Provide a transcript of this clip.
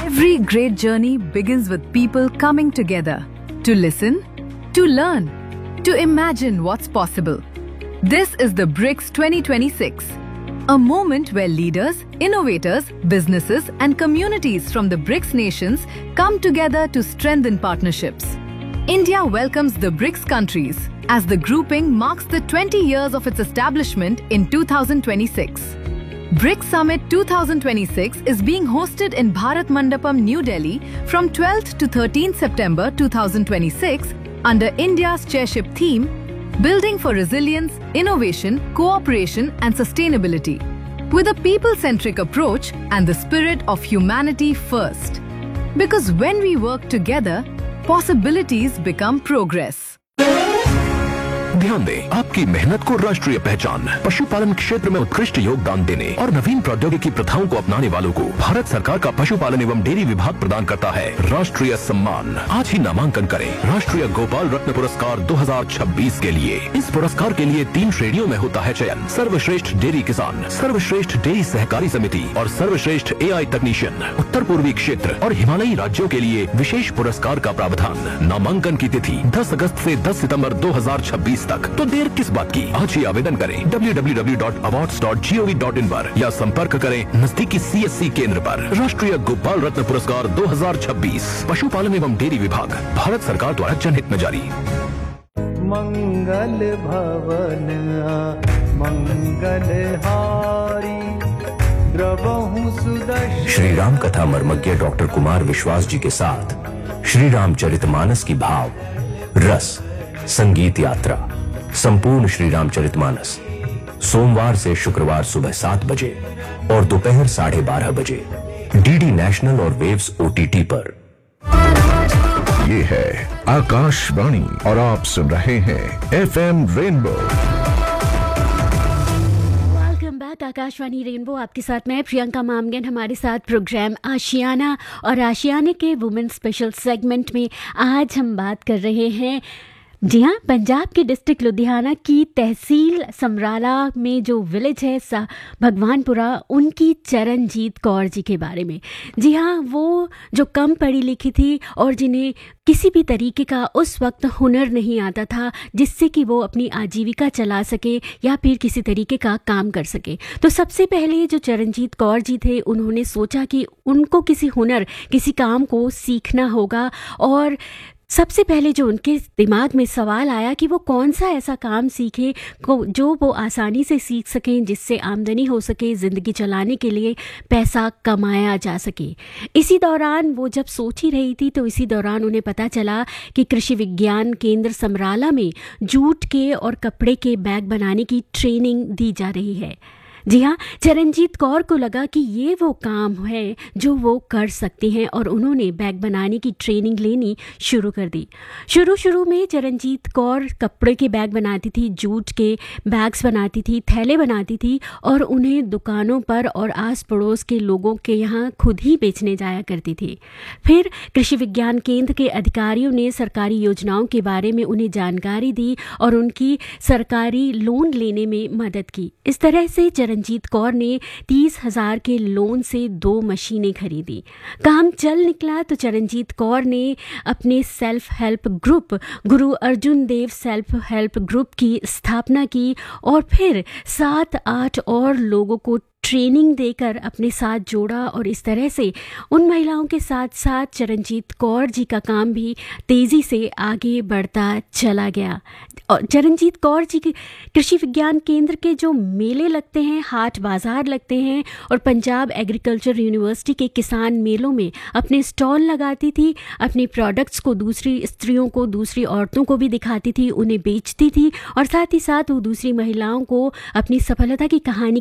Every great journey begins with people coming together to listen, to learn, to imagine what's possible. This is the BRICS 2026, a moment where leaders, innovators, businesses, and communities from the BRICS nations come together to strengthen partnerships. India welcomes the BRICS countries as the grouping marks the 20 years of its establishment in 2026. BRICS Summit 2026 is being hosted in Bharat Mandapam, New Delhi from 12th to 13th September 2026 under India's chairship theme, Building for Resilience, Innovation, Cooperation and Sustainability, with a people-centric approach and the spirit of humanity first. Because when we work together, possibilities become progress. ध्यान दें, आपकी मेहनत को राष्ट्रीय पहचान, पशुपालन क्षेत्र में उत्कृष्ट योगदान देने और नवीन प्रौद्योगिकी प्रथाओं को अपनाने वालों को भारत सरकार का पशुपालन एवं डेयरी विभाग प्रदान करता है राष्ट्रीय सम्मान। आज ही नामांकन करें राष्ट्रीय गोपाल रत्न पुरस्कार 2026 के लिए। इस पुरस्कार के लिए 3 श्रेणियों में होता है चयन: सर्वश्रेष्ठ डेयरी किसान, सर्वश्रेष्ठ डेयरी सहकारी समिति और सर्वश्रेष्ठ AI तकनीशियन। उत्तर पूर्वी क्षेत्र और हिमालयी राज्यों के लिए विशेष पुरस्कार का प्रावधान। नामांकन की तिथि 10 अगस्त से 10 सितंबर 2026 तक। तो देर किस बात की, आज ही आवेदन करें www.awards.gov.in पर या संपर्क करें नजदीकी CSC केंद्र पर। राष्ट्रीय गोपाल रत्न पुरस्कार 2026 पशुपालन एवं डेयरी विभाग, भारत सरकार द्वारा जनहित में जारी। मंगल भवन मंगलहारी द्रवहु सुदर्शन। श्री राम कथा मर्मज्ञ डॉक्टर कुमार विश्वास जी के साथ श्री रामचरितमानस की भाव रस संगीत यात्रा संपूर्ण श्री रामचरितमानस सोमवार से शुक्रवार सुबह 7 बजे और दोपहर 12:30 बजे DD नेशनल और वेव्स OTT पर। ये है आकाशवाणी और आप सुन रहे हैं FM rainbow. Welcome back, Akashvani rainbow आपके साथ मैं प्रियंका मामगन। हमारे साथ प्रोग्राम आशियाना और आशियाने के वुमेन स्पेशल सेगमेंट में आज हम बात कर रहे हैं, जी हाँ, पंजाब के डिस्ट्रिक्ट लुधियाना की तहसील समराला में जो विलेज है भगवानपुरा, उनकी चरणजीत कौर जी के बारे में। जी हाँ, वो जो कम पढ़ी लिखी थी और जिन्हें किसी भी तरीके का उस वक्त हुनर नहीं आता था जिससे कि वो अपनी आजीविका चला सके या फिर किसी तरीके का काम कर सके। तो सबसे पहले जो चरणजीत कौर जी थे, उन्होंने सोचा कि उनको किसी हुनर, किसी काम को सीखना होगा और सबसे पहले जो उनके दिमाग में सवाल आया कि वो कौन सा ऐसा काम सीखे जो वो आसानी से सीख सकें, जिससे आमदनी हो सके, ज़िंदगी चलाने के लिए पैसा कमाया जा सके। इसी दौरान वो जब सोच ही रही थी तो इसी दौरान उन्हें पता चला कि कृषि विज्ञान केंद्र समराला में जूट के और कपड़े के बैग बनाने की ट्रेनिंग दी जा रही है। जी हाँ, चरणजीत कौर को लगा कि ये वो काम है जो वो कर सकती हैं और उन्होंने बैग बनाने की ट्रेनिंग लेनी शुरू कर दी। शुरू में चरणजीत कौर कपड़े के बैग बनाती थी, जूट के बैग्स बनाती थी, थैले बनाती थी और उन्हें दुकानों पर और आस पड़ोस के लोगों के यहाँ खुद ही बेचने जाया करती थी। फिर कृषि विज्ञान केंद्र के अधिकारियों ने सरकारी योजनाओं के बारे में उन्हें जानकारी दी और उनकी सरकारी लोन लेने में मदद की। इस तरह से चरणजीत कौर ने 30,000 के लोन से 2 मशीनें खरीदी। काम चल निकला तो चरणजीत कौर ने अपने सेल्फ हेल्प ग्रुप गुरु अर्जुन देव सेल्फ हेल्प ग्रुप की स्थापना की और फिर 7-8 और लोगों को ट्रेनिंग देकर अपने साथ जोड़ा और इस तरह से उन महिलाओं के साथ साथ चरणजीत कौर जी का काम भी तेज़ी से आगे बढ़ता चला गया। और चरणजीत कौर जी के कृषि विज्ञान केंद्र के जो मेले लगते हैं, हाट बाज़ार लगते हैं और पंजाब एग्रीकल्चर यूनिवर्सिटी के किसान मेलों में अपने स्टॉल लगाती थी, अपने प्रोडक्ट्स को दूसरी स्त्रियों को, दूसरी औरतों को भी दिखाती थी, उन्हें बेचती थी और साथ ही साथ वो दूसरी महिलाओं को अपनी सफलता की कहानी